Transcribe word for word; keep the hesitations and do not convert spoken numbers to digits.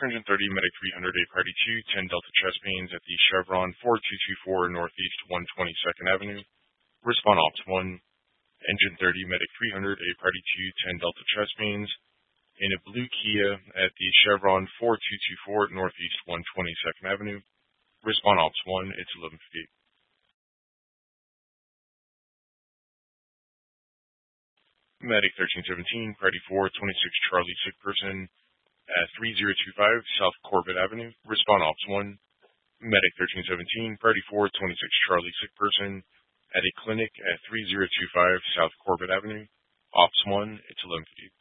three thirty, Medic three hundred, A Priority two, ten Delta chest pains at the Chevron four two two four Northeast one hundred twenty-second Avenue. Respond Ops one. Engine thirty, Medic three hundred, A Priority two, ten Delta chest pains in a blue Kia at the Chevron four two two four Northeast one hundred twenty-second Avenue. Respond Ops one, it's eleven fifty. Medic thirteen seventeen, Priority four, twenty-six Charlie, sick person at three zero two five South Corbett Avenue. Respond Ops one. Medic thirteen seventeen, Priority four, twenty-six Charlie, sick person at a clinic at three zero two five South Corbett Avenue. Ops one, it's eleven fifty.